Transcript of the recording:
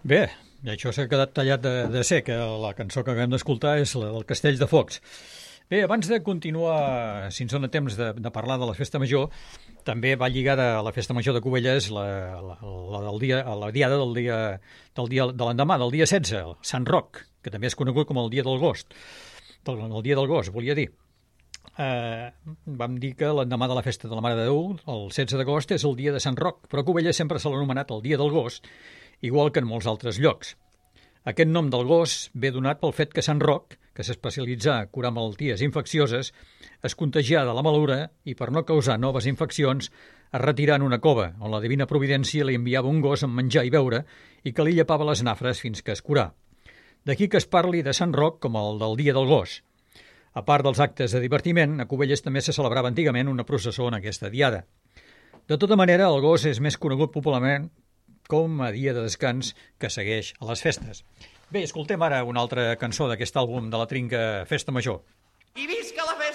Bé, i això s'ha quedat tallat de ser, que la cançó que acabem d'escoltar és la del Castell de Focs. Bé, abans de continuar, si ens dona temps de parlar de la Festa Major, també va lligada a la Festa Major de Cubelles la diada de l'endemà, del dia 16, Sant Roc, que també és conegut com el dia del gos, volia dir. Vam dir que l'endemà de la Festa de la Mare de Déu, el 16 d'agost, és el dia de Sant Roc, però a Cubelles sempre se l'ha anomenat el dia del gos, igual que en molts altres llocs. Aquest nom del gos ve donat pel fet que Sant Roc, que s'especialitzà a curar malalties infeccioses, es contagià de la malura i, per no causar noves infeccions, es retirà en una cova, on la Divina Providència li enviava un gos amb menjar i beure i que li llepava les nafres fins que es curà. D'aquí que es parli de Sant Roc com el del dia del gos. A part dels actes de divertiment, a Cubelles també se celebrava antigament una processó en aquesta diada. De tota manera, el gos és més conegut popularment com a dia de descans que segueix a les festes. Bé, escoltem ara una altra cançó d'aquest àlbum de la Trinca Festa Major.